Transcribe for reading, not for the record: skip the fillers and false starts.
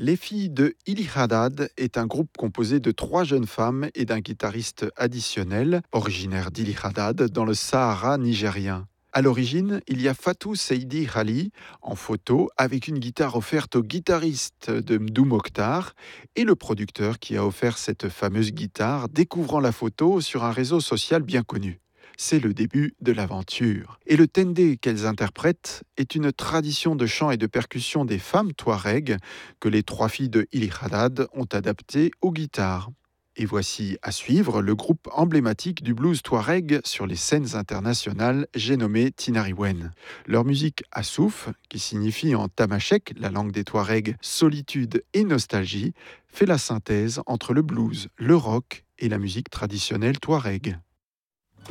Les filles de Ili Haddad est un groupe composé de trois jeunes femmes et d'un guitariste additionnel, originaire d'Ili Haddad, dans le Sahara nigérien. À l'origine, il y a Fatou Seydi Khali en photo avec une guitare offerte au guitariste de Mdou Mokhtar et le producteur qui a offert cette fameuse guitare découvrant la photo sur un réseau social bien connu. C'est le début de l'aventure. Et le tendé qu'elles interprètent est une tradition de chant et de percussion des femmes touareg que les trois filles de Ili Haddad ont adapté aux guitares. Et voici à suivre le groupe emblématique du blues touareg sur les scènes internationales, j'ai nommé Tinariwen. Leur musique assouf, qui signifie en tamashek, la langue des touaregs, solitude et nostalgie, fait la synthèse entre le blues, le rock et la musique traditionnelle touareg.